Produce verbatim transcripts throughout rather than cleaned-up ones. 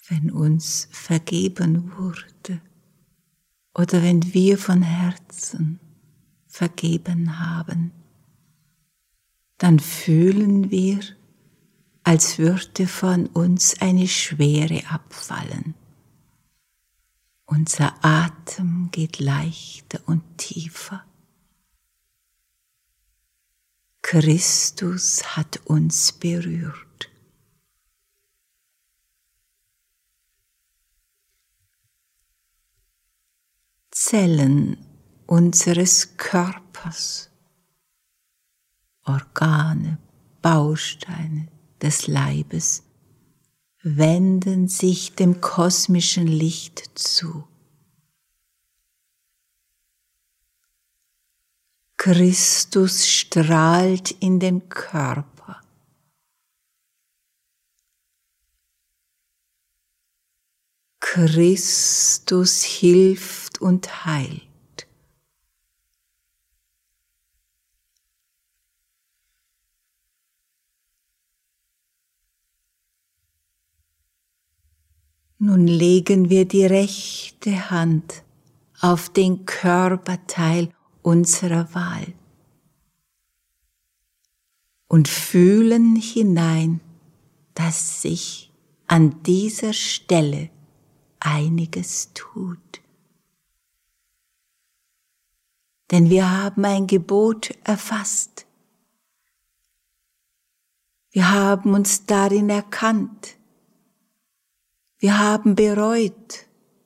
wenn uns vergeben wurde oder wenn wir von Herzen vergeben haben, dann fühlen wir, als würde von uns eine Schwere abfallen. Unser Atem geht leichter und tiefer. Christus hat uns berührt. Zellen unseres Körpers, Organe, Bausteine des Leibes wenden sich dem kosmischen Licht zu. Christus strahlt in den Körper. Christus hilft und heilt. Nun legen wir die rechte Hand auf den Körperteil unserer Wahl und fühlen hinein, dass sich an dieser Stelle einiges tut. Denn wir haben ein Gebot erfasst. Wir haben uns darin erkannt. Wir haben bereut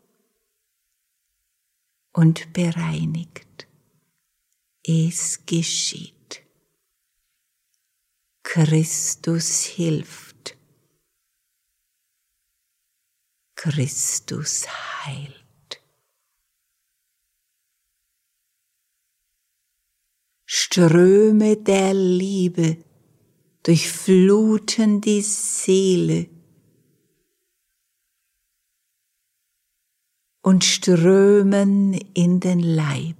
und bereinigt. Es geschieht. Christus hilft. Christus heilt. Ströme der Liebe durchfluten die Seele und strömen in den Leib.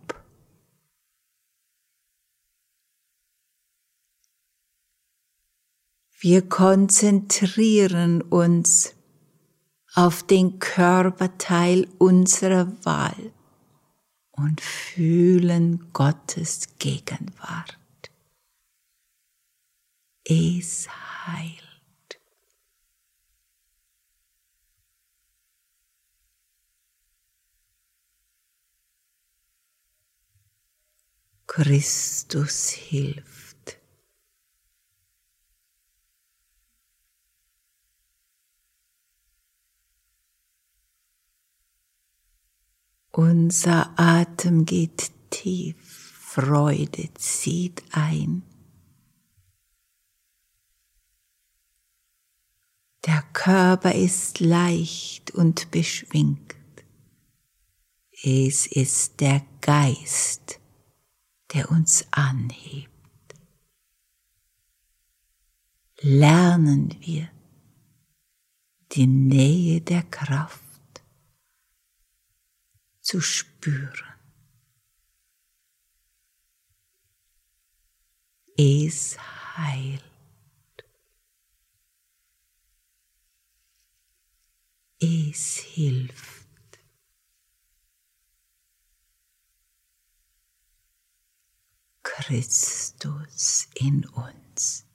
Wir konzentrieren uns auf den Körperteil unserer Wahl und fühlen Gottes Gegenwart. Es heilt. Christus hilft. Unser Atem geht tief, Freude zieht ein. Der Körper ist leicht und beschwingt. Es ist der Geist, der uns anhebt. Lernen wir die Nähe der Kraft zu spüren. Es heilt. Es hilft. Christus in uns.